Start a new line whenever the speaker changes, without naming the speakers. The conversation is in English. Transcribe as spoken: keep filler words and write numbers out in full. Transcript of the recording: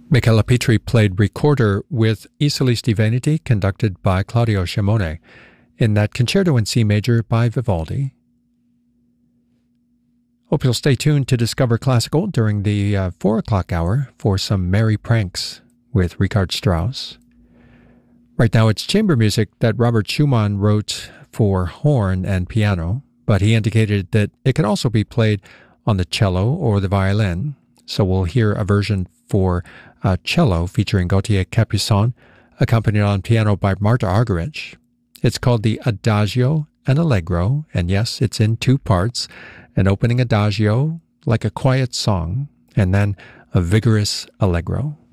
Michela Petri played recorder with I Solisti Veneti, conducted by Claudio Scimone, in that Concerto in C Major by Vivaldi. Hope you'll stay tuned to Discover Classical during the uh, four o'clock hour for some merry pranks with Richard Strauss. Right now it's chamber music that Robert Schumann wrote for horn and piano, but he indicated that it can also be played on the cello or the violin. So we'll hear a version for uh, cello featuring Gautier Capuçon, accompanied on piano by Marta Argerich. It's called the Adagio and Allegro, and yes, it's in two parts, an opening adagio like a quiet song, and then a vigorous allegro.